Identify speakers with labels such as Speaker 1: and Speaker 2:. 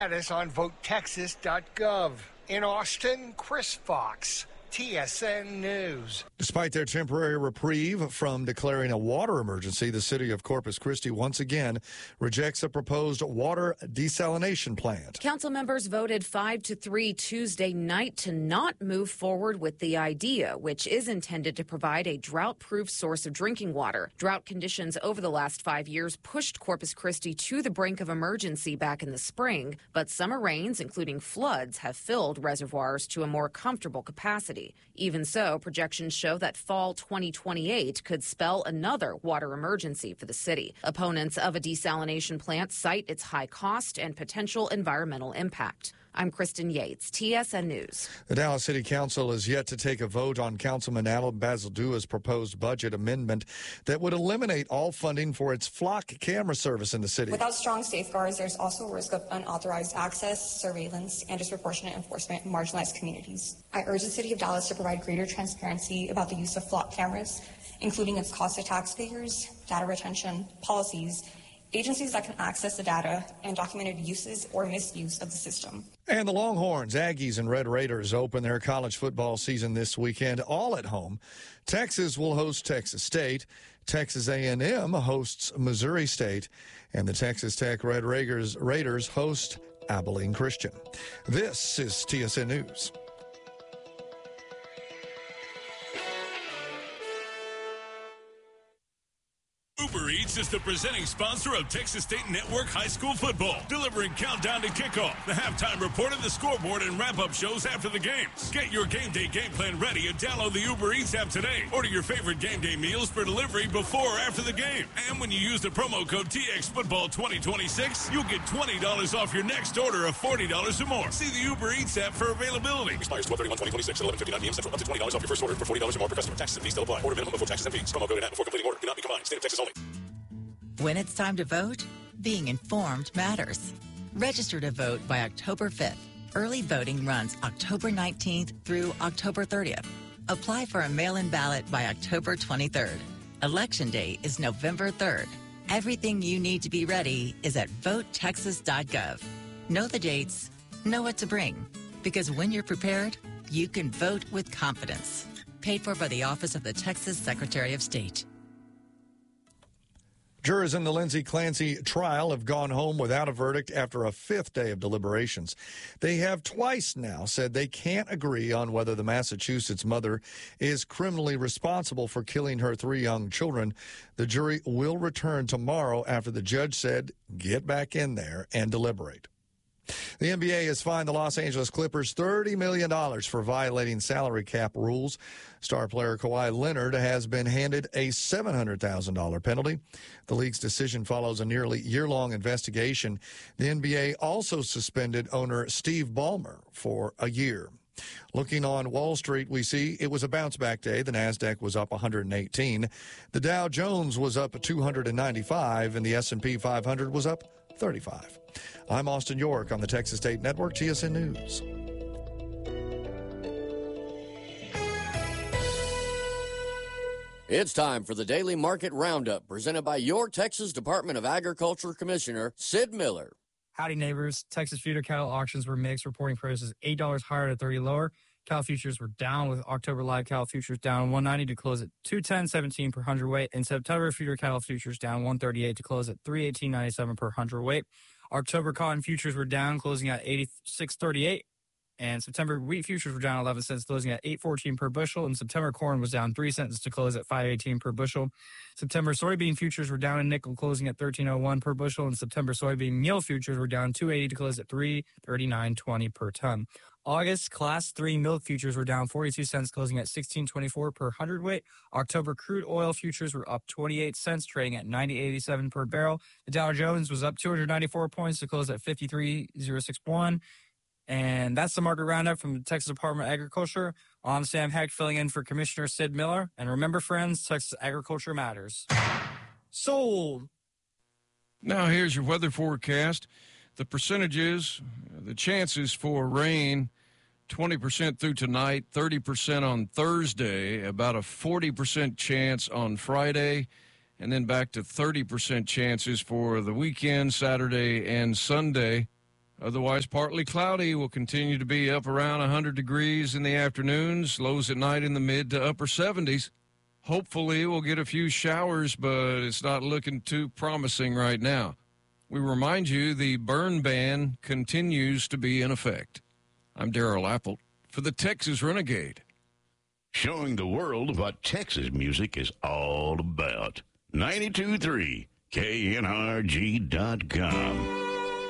Speaker 1: Status on votetexas.gov. In Austin, Chris Fox, TSN News.
Speaker 2: Despite their temporary reprieve from declaring a water emergency, the city of Corpus Christi once again rejects a proposed water desalination plant.
Speaker 3: Council members voted 5-3 Tuesday night to not move forward with the idea, which is intended to provide a drought-proof source of drinking water. Drought conditions over the last 5 years pushed Corpus Christi to the brink of emergency back in the spring, but summer rains, including floods, have filled reservoirs to a more comfortable capacity. Even so, projections show that fall 2028 could spell another water emergency for the city. Opponents of a desalination plant cite its high cost and potential environmental impact. I'm Kristen Yates, TSN News.
Speaker 2: The Dallas City Council is yet to take a vote on Councilman Alan Bazaldua's proposed budget amendment that would eliminate all funding for its flock camera service in the city.
Speaker 4: Without strong safeguards, there's also a risk of unauthorized access, surveillance, and disproportionate enforcement in marginalized communities. I urge the City of Dallas to provide greater transparency about the use of flock cameras, including its cost to taxpayers, data retention, policies, agencies that can access the data, and documented uses or misuse of the system.
Speaker 2: And the Longhorns, Aggies, and Red Raiders open their college football season this weekend, all at home. Texas will host Texas State. Texas A&M hosts Missouri State. And the Texas Tech Red Raiders host Abilene Christian. This is TSN News.
Speaker 5: Uber Eats is the presenting sponsor of Texas State Network High School Football, delivering countdown to kickoff, the halftime report of the scoreboard, and wrap-up shows after the games. Get your game day game plan ready and download the Uber Eats app today. Order your favorite game day meals for delivery before or after the game. And when you use the promo code TXFootball2026, you'll get $20 off your next order of $40 or more. See the Uber Eats app for availability.
Speaker 6: Expires 12/31/2026 at 11:59 p.m. Central. Up to $20 off your first order for $40 or more per customer. Taxes and fees still apply. Order minimum before taxes and fees. Promo code and app before completing order. Cannot be combined. State of Texas only.
Speaker 7: When it's time to vote, being informed matters. Register to vote by October 5th. Early voting runs October 19th through October 30th. Apply for a mail-in ballot by October 23rd. Election Day is November 3rd. Everything you need to be ready is at votetexas.gov. Know the dates, know what to bring. Because when you're prepared, you can vote with confidence. Paid for by the Office of the Texas Secretary of State.
Speaker 2: Jurors in the Lindsay Clancy trial have gone home without a verdict after a fifth day of deliberations. They have twice now said they can't agree on whether the Massachusetts mother is criminally responsible for killing her 3 young children. The jury will return tomorrow after the judge said, get back in there and deliberate. The NBA has fined the Los Angeles Clippers $30 million for violating salary cap rules. Star player Kawhi Leonard has been handed a $700,000 penalty. The league's decision follows a nearly year-long investigation. The NBA also suspended owner Steve Ballmer for a year. Looking on Wall Street, we see it was a bounce-back day. The Nasdaq was up 118. The Dow Jones was up 295, and the S&P 500 was up 35. I'm Austin York on the Texas State Network, TSN News.
Speaker 8: It's time for the Daily Market Roundup, presented by your Texas Department of Agriculture Commissioner, Sid Miller.
Speaker 9: Howdy, neighbors. Texas feeder cattle auctions were mixed, reporting prices $8 higher to $30 lower. Cow futures were down, with October live cow futures down $190 to close at $210.17 per hundredweight, and September feeder cattle futures down $138 to close at $318.97 per hundredweight. October cotton futures were down, closing at $86.38, and September wheat futures were down 11 cents, closing at $8.14 per bushel, and September corn was down 3 cents to close at $5.18 per bushel. September soybean futures were down in nickel, closing at $13.01 per bushel, and September soybean meal futures were down $2.80 to close at $339.20 per ton. August Class 3 milk futures were down 42 cents, closing at $16.24 per hundredweight. October crude oil futures were up 28 cents, trading at $90.87 per barrel. The Dow Jones was up 294 points to close at 53,061. And that's the market roundup from the Texas Department of Agriculture. I'm Sam Hecht, filling in for Commissioner Sid Miller. And remember, friends, Texas agriculture matters. Sold.
Speaker 10: Now here's your weather forecast. The percentages, the chances for rain, 20% through tonight, 30% on Thursday, about a 40% chance on Friday, and then back to 30% chances for the weekend, Saturday and Sunday. Otherwise, partly cloudy. Will continue to be up around 100 degrees in the afternoons. Lows at night in the mid to upper 70s. Hopefully, we'll get a few showers, but it's not looking too promising right now. We remind you the burn ban continues to be in effect. I'm Darrell Apple for the Texas Renegade.
Speaker 11: Showing the world what Texas music is all about. 92.3 KNRG.com.